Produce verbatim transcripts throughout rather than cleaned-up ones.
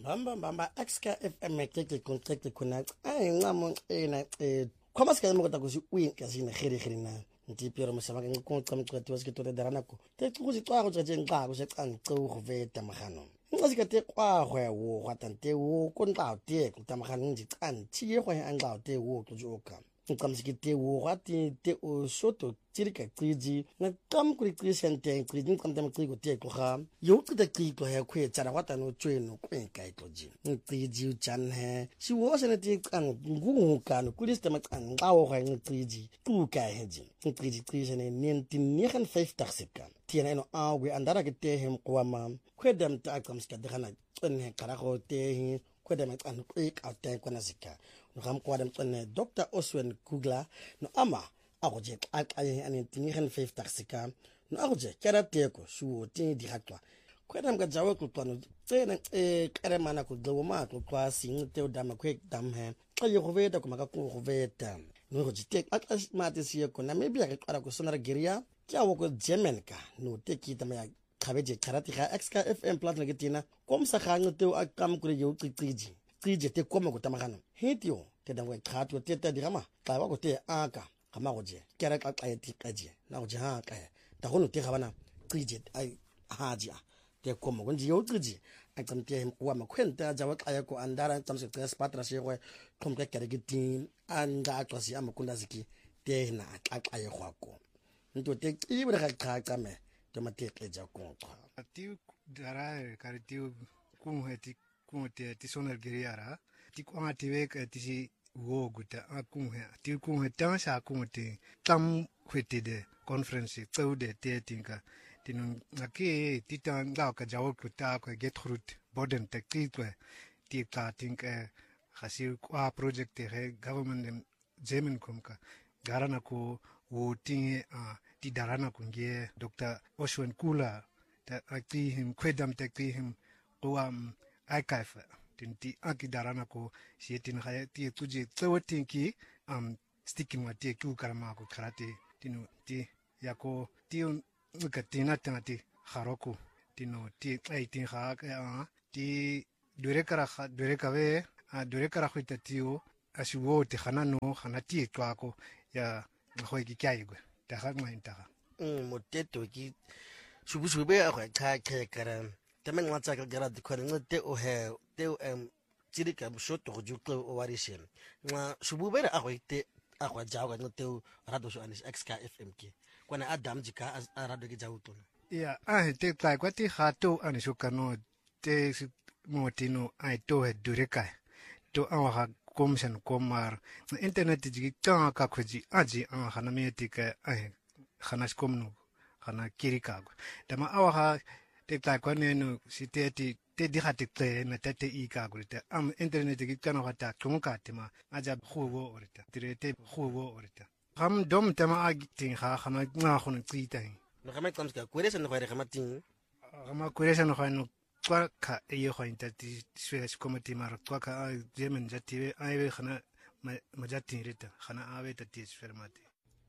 Bamba bamba Xka F M ekeke kontekte kuna ai ngamo ena eh kwama ska mo kota kusi uyin kasina khiri khiri na ntipiro musaba ke nkonqa mqati wasiketore darana ko te kuzi xa go tse nqa go se qang tse go veta magano nqa se kete kwa gwe wo gwatante wo ko nqa te ku tamagano ndi qan tie go ya nqa te wo go joka nqa msikete wo gwati te o soto tsirika tsiji na kam kuri krisente kriji nqa mtam tsigo te ko ga yo tsita tsigo ya khwe tsara gwata no tsweno kwenka itoji tsiji ujan he si wo se ne ti qan ngu ka no kuri sta maqan nqa wo ga tsiji tu ka heji tsiji tsiji ne nineteen ninety-five sika tiena no awe andara ke te hem kwama kwedam ta kam ska dana tsene kara go te kwedam qan kwe ka te kwana sika no kam kwadam tsene Doctor Oswen Kugler no ama agoje aqaye ane ninety-five sika no agoje kera teko shu ti di hatwa kwedam ga jawe ku twano tsena e kare mana ku dlo ma ku kwa sing te dama kwe dam he xa ye go veta ku maka ku go veta no go jite aqa mate siye ko na maybe ya qara ku sonara geria kya wo ko German ka no te ki tama ya khabeje karati ga Xka F M plus le ketina komsa ga ngte o akam kure yo qixiji qije te koma go tamagano hitio te dangwe khatwa te te digama xa ba go te aka kama go je kera xa xa ti qaje na go je ha ka ta go no te ga bana qije ai haja te koma go nji yo qiji a tsamte wa makhwenta ja wa xa ko andara tsamse te spatra se go khomka kere gitin anga xasi amakunda ziki te na xa xa ye gwako nto te ibre ga xa xa me te mateke ja ko xa ti dara ka ti ku heti ku te ti sonar geriara ti ku ati ve ka ti si wo guta a ku he ti ku heta sa ku te tam hwete de conference tso de te tinka tinun ngaki ti ta nga ka jawo ku ta ko get root boden te ti ko ti ka tinka khasi kwa project he government jemen komka garana ko wo ti a ti darana kungie Doctor Oswen Kugler ta akti him kwedam te ti him kuam archive tinti aki darana ko sietin khaya ti tuje tsawatinki am sticking wa ti ku karama ko karate tinu ti yako ti ngatina tati kharoku tinu ti eighteen kha ka ti dure kara dure kawe a dure kara khita tiu asiwo ti khanano khanati twako ya go ki kaigo ta ga mainta mm moteto ki subusube a ga xa xa kara temen wa tsa ka gara di khone ngote o he te em tsirika bushoto go jukle o warishe nga sububere a go ite a go jawa ngote o rado so anis Xka F M ke kwana Adam jika a rado ke jawu tona ya a te ta kwa ti khato anisho kano te motino ai to he dureka to a ha komsen komar internet ji ta ka khoji aji a khana metika ai khana skomno khana kirika dama a ha te ta kwa ne no siteti te di khati te na te te i ka gurita am internet ji kana khata tumka tema aja khuwo orita tirete khuwo orita ham dom tema agitin kha khana nga khon tsitai no kama tsamska kwere no khare khamatin kama kwere no khano kwa ka e ho intati swes komati mar kwa ka jemen jati ai khana majati rita khana ave tati sfermati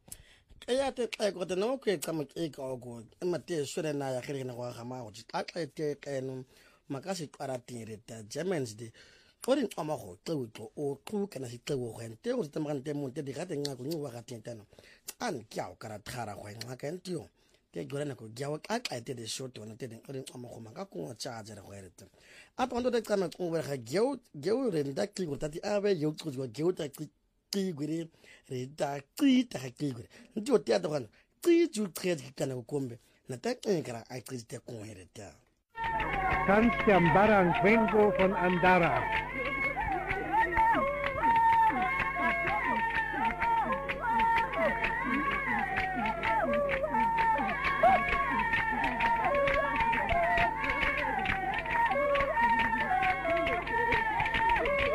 kaya te ka go te no ke kama ke ka go mate swere na ya khire na go gama go tsa ka te ka no makasi qarati rita Germans de orin amago tlo o ku kana si tlo go ente go tsa magante mo te diga te nga go ni wa ga tentana an kya o kara thara go nga ka ntio te gore na go gya wa ka ka te de short ona te de orin amago maka ku charger go rita a tondo de kana ku wa ga gyo gyo re nda ki go tati ave yo ku go gyo ta ki ki gure re da ki ta ki gure ntio te ata kana ki ju tre kana go kombe na ta kara ai ki te ko hereta Tanz der Mbarang Vengo von Andara.